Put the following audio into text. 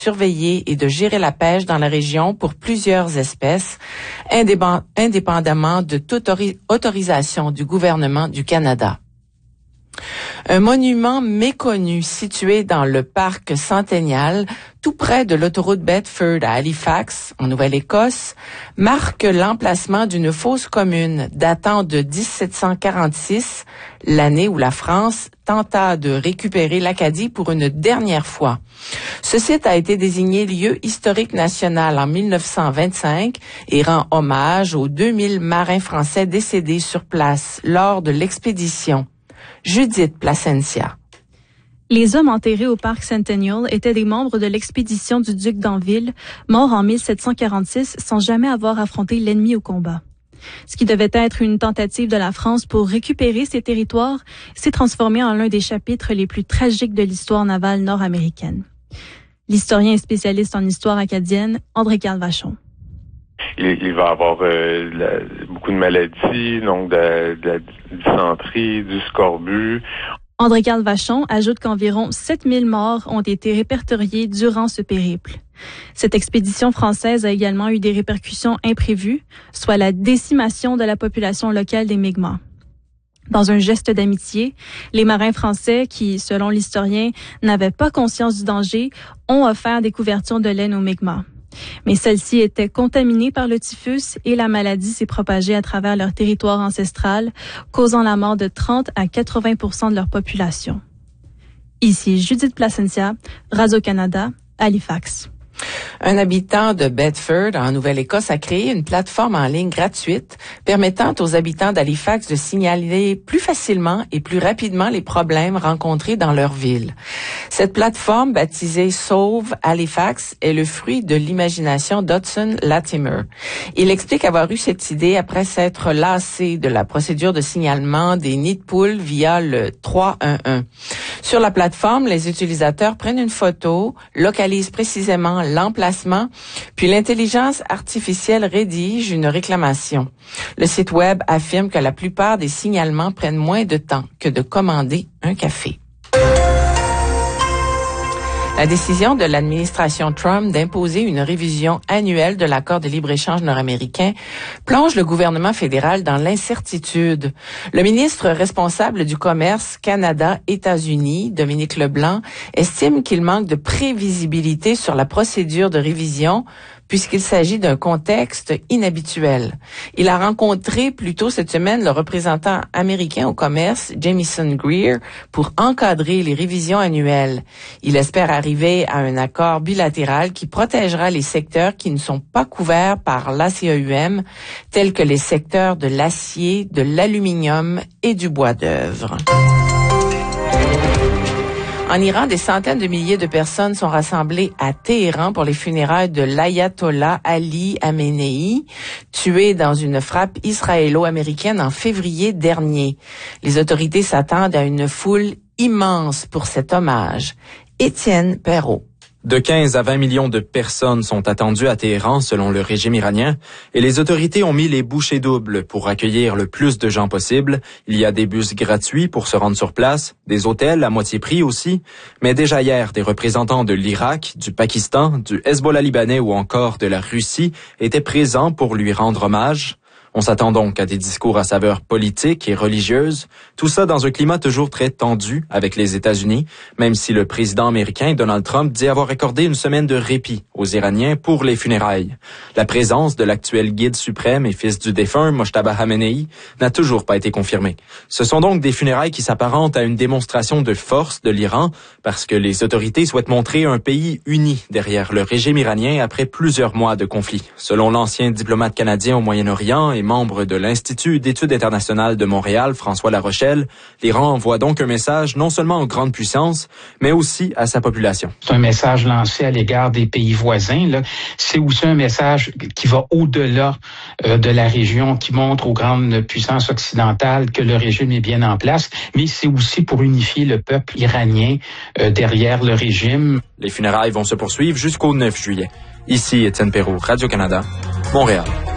surveiller et de gérer la pêche dans la région pour plusieurs espèces, indépendamment de toute autorisation du gouvernement du Canada. Un monument méconnu situé dans le parc Centennial, tout près de l'autoroute Bedford à Halifax, en Nouvelle-Écosse, marque l'emplacement d'une fosse commune datant de 1746, l'année où la France tenta de récupérer l'Acadie pour une dernière fois. Ce site a été désigné lieu historique national en 1925 et rend hommage aux 2000 marins français décédés sur place lors de l'expédition. Judith Plasencia. Les hommes enterrés au parc Centennial étaient des membres de l'expédition du duc d'Anville, mort en 1746 sans jamais avoir affronté l'ennemi au combat. Ce qui devait être une tentative de la France pour récupérer ses territoires s'est transformé en l'un des chapitres les plus tragiques de l'histoire navale nord-américaine. L'historien et spécialiste en histoire acadienne, André-Carl Vachon. Il va y avoir beaucoup de maladies, donc de la dysenterie, du scorbut. André-Carl Vachon ajoute qu'environ 7000 morts ont été répertoriés durant ce périple. Cette expédition française a également eu des répercussions imprévues, soit la décimation de la population locale des Mi'kmaq. Dans un geste d'amitié, les marins français qui, selon l'historien, n'avaient pas conscience du danger, ont offert des couvertures de laine aux Mi'kmaq. Mais celles-ci étaient contaminées par le typhus et la maladie s'est propagée à travers leur territoire ancestral, causant la mort de 30 à 80% de leur population. Ici Judith Plasencia, Radio-Canada, Halifax. Un habitant de Bedford, en Nouvelle-Écosse, a créé une plateforme en ligne gratuite permettant aux habitants d'Halifax de signaler plus facilement et plus rapidement les problèmes rencontrés dans leur ville. Cette plateforme, baptisée Sauve Halifax, est le fruit de l'imagination d'Hudson Latimer. Il explique avoir eu cette idée après s'être lassé de la procédure de signalement des nids de poules via le 311. Sur la plateforme, les utilisateurs prennent une photo, localisent précisément l'emplacement, puis l'intelligence artificielle rédige une réclamation. Le site web affirme que la plupart des signalements prennent moins de temps que de commander un café. La décision de l'administration Trump d'imposer une révision annuelle de l'accord de libre-échange nord-américain plonge le gouvernement fédéral dans l'incertitude. Le ministre responsable du commerce Canada-États-Unis, Dominique Leblanc, estime qu'il manque de prévisibilité sur la procédure de révision puisqu'il s'agit d'un contexte inhabituel. Il a rencontré plus tôt cette semaine le représentant américain au commerce, Jamieson Greer, pour encadrer les révisions annuelles. Il espère arriver à un accord bilatéral qui protégera les secteurs qui ne sont pas couverts par l'ACEUM, tels que les secteurs de l'acier, de l'aluminium et du bois d'œuvre. En Iran, des centaines de milliers de personnes sont rassemblées à Téhéran pour les funérailles de l'ayatollah Ali Khamenei, tué dans une frappe israélo-américaine en février dernier. Les autorités s'attendent à une foule immense pour cet hommage. Étienne Perrault. De 15 à 20 millions de personnes sont attendues à Téhéran selon le régime iranien et les autorités ont mis les bouchées doubles pour accueillir le plus de gens possible. Il y a des bus gratuits pour se rendre sur place, des hôtels à moitié prix aussi, mais déjà hier, des représentants de l'Irak, du Pakistan, du Hezbollah libanais ou encore de la Russie étaient présents pour lui rendre hommage. On s'attend donc à des discours à saveur politique et religieuse, tout ça dans un climat toujours très tendu avec les États-Unis, même si le président américain Donald Trump dit avoir accordé une semaine de répit aux Iraniens pour les funérailles. La présence de l'actuel guide suprême et fils du défunt Mojtaba Khamenei n'a toujours pas été confirmée. Ce sont donc des funérailles qui s'apparentent à une démonstration de force de l'Iran parce que les autorités souhaitent montrer un pays uni derrière le régime iranien après plusieurs mois de conflit. Selon l'ancien diplomate canadien au Moyen-Orient et membre de l'Institut d'études internationales de Montréal, François Larochelle, l'Iran envoie donc un message non seulement aux grandes puissances, mais aussi à sa population. C'est un message lancé à l'égard des pays voisins, là. C'est aussi un message qui va au-delà de la région, qui montre aux grandes puissances occidentales que le régime est bien en place, mais c'est aussi pour unifier le peuple iranien derrière le régime. Les funérailles vont se poursuivre jusqu'au 9 juillet. Ici Étienne Perrault, Radio-Canada, Montréal.